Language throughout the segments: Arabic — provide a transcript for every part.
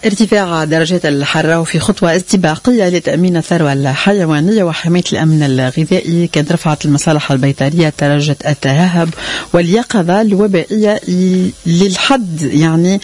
ارتفاع درجات الحرارة في خطوة استباقية لتأمين الثروة الحيوانية وحماية الأمن الغذائي، كانت رفعت المصالح البيطرية درجة الترهب واليقظة الوبائية للحد يعني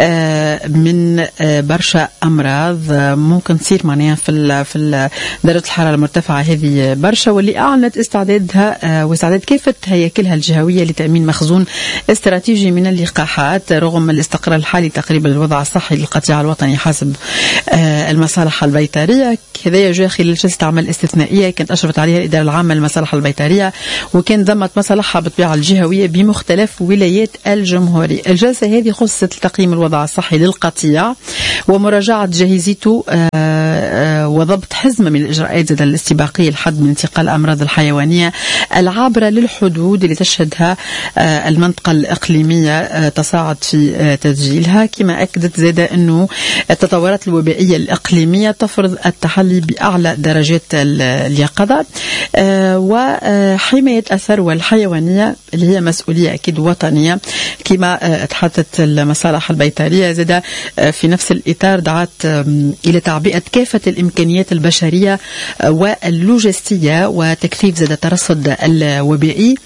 من برشا أمراض ممكن تصير معناها في درجة الحرارة المرتفعة هذه برشا، واللي أعلنت استعدادها واستعداد كافة هياكلها الجهوية لتأمين مخزون استراتيجي من اللقاحات رغم الاستقرار الحالي تقريبا الوضع الصحي للقطيع الوطني حسب المصالح البيطرية. كذا جاء خلال جلسة عمل استثنائية كانت أشرفت عليها الإدارة العامة للمصالح البيطرية، وكان ضمت مصالحها بالطبيعة الجهوية بمختلف ولايات الجمهورية. الجلسة هذه خصصت لتقييم الوضع الصحي للقطيع ومراجعة جاهزيته وضبط حزمة من الإجراءات ذات الاستباقية الحد من انتقال الأمراض الحيوانية العابرة للحدود اللي تشهدها المنطقة الإقليمية تصاعد في تسجيلها. كما أكدت زادة أنه التطورات الوبائية الإقليمية تفرض التحلي بأعلى درجات اليقظة وحماية الثروة الحيوانية اللي هي مسؤولية أكيد وطنية. كما تحدثت المصالح البيطرية زادة في نفس الإطار دعت إلى تعبئة كافة الإمكانيات البشرية واللوجستية وتكثيف زادة الترصد الوبائي،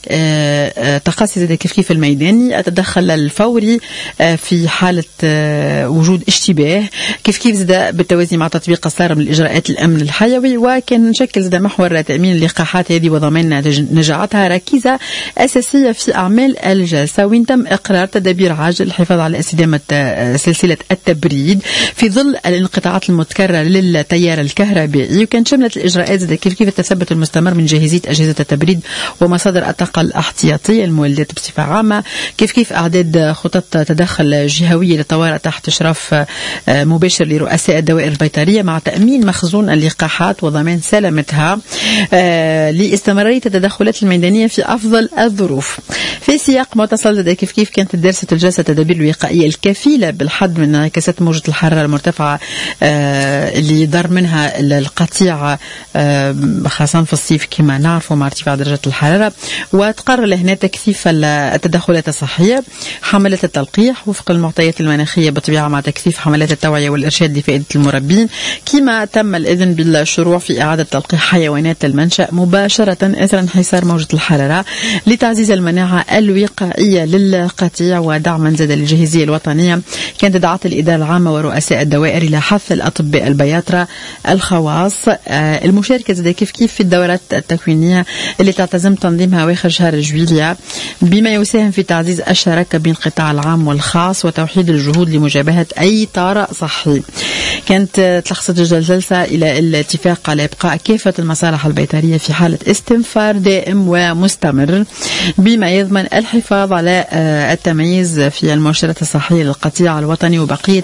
تقاصي زي كيف الميداني، التدخل الفوري في حالة وجود اشتباه، كيف زي بالتوازي مع تطبيق الصارم للإجراءات الأمن الحيوي. وكان نشكل زي محور تأمين اللقاحات هذه وضمان نجاعتها ركيزة أساسية في أعمال الجلسة، وين تم إقرار تدابير عاجل الحفاظ على استدامة سلسلة التبريد في ظل الانقطاعات المتكررة للتيار الكهربائي. وكان شملت الإجراءات زي كيف التثبت المستمر من جاهزية أجهزة التبريد ومصادر الطاقة الاحتياطية المولدات بصفة عامة، كيف أعداد خطط تدخل جهوية للطوارئ تحت إشراف مباشر لرؤساء الدوائر البيطرية مع تأمين مخزون اللقاحات وضمان سلامتها لاستمرارية التدخلات الميدانية في أفضل الظروف. في سياق متصل كيف كانت دراسة الجلسة التدابير الوقائية الكفيلة بالحد من انعكاسات موجة الحرارة المرتفعة اللي ضر منها القطيع خاصة في الصيف كما نعرفه مع ارتفاع درجة الحرارة، وتقرر لهنا تكثيف التدخلات الصحية، حملات التلقيح وفق المعطيات المناخية بطبيعة مع تكثيف حملات التوعية والإرشاد لفائدة المربين. كما تم الإذن بالشروع في إعادة تلقيح حيوانات المنشأ مباشرة إثر انحسار موجة الحرارة لتعزيز المناعة الوقائية للقطيع ودعما زاد للجاهزية الوطنية. كانت دعت الإدارة العامة ورؤساء الدوائر إلى حث الأطباء البياطرة الخواص المشاركة زاد كيف في الدورات التكوينية اللي تعتزم تنظيمها أواخر شهر جويليا، بما يساهم في تعزيز الشراكة بين القطاع العام والخاص وتوحيد الجهود لمجابهة أي طارئ صحي. كانت تلخصت الجلسة إلى الاتفاق على إبقاء كافة المصالح البيطرية في حالة استنفار دائم ومستمر، بما يضمن الحفاظ على التمييز في المؤشرات الصحية للقطيع الوطني وبقية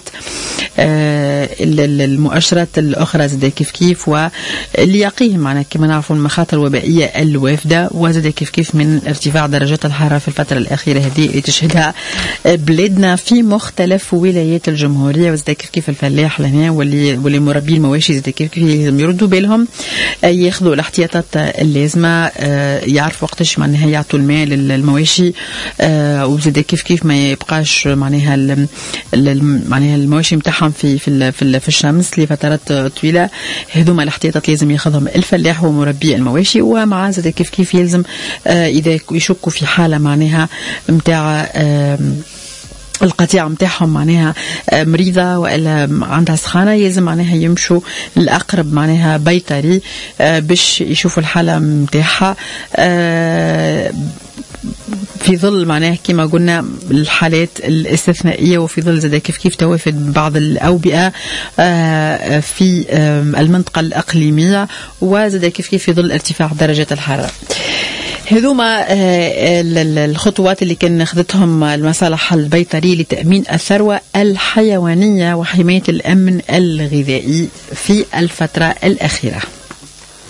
المؤشرات الأخرى زي كيف واللي يقيهم معنا كما نعرفوا المخاطر الوبائية الوافدة، وزاد كيف من ارتفاع درجات الحرارة في الفترة الأخيرة هذه اللي تشهدها بلادنا في مختلف ولايات الجمهورية. وزاد كيف الفلاح لهنا واللي مربي المواشي زاد كيف يردوا بالهم ياخذوا الاحتياطات اللازمة، يعرفوا وقتاش معناها يعطوا الماء للمواشي، وزاد كيف ما يبقاش معناها المواشي متاعهم في الشمس لفترات طويلة. هذوما الاحتياطات لازم ياخذهم الفلاح ومربي المواشي، ومع زاد كيف يلزم إذا يشكوا في حالة معناها متاع القطيع متاعهم معناها مريضة وإلا عندها سخانة، يلزم معناها يمشوا الأقرب معناها بيطري باش يشوفوا الحالة متاعها في ظل معناه كما قلنا الحالات الاستثنائية، وفي ظل زاد كيف توافد بعض الأوبئة في المنطقة الإقليمية، وزاد كيف في ظل ارتفاع درجات الحرارة. هذوما الخطوات اللي كان أخذتهم المصالح البيطرية لتأمين الثروة الحيوانية وحماية الأمن الغذائي في الفترة الأخيرة.